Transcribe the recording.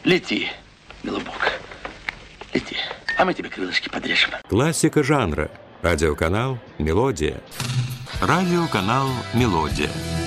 Лети, голубок, лети. А мы тебе крылышки подрежем. Классика жанра. Радиоканал «Мелодия». Радиоканал «Мелодия».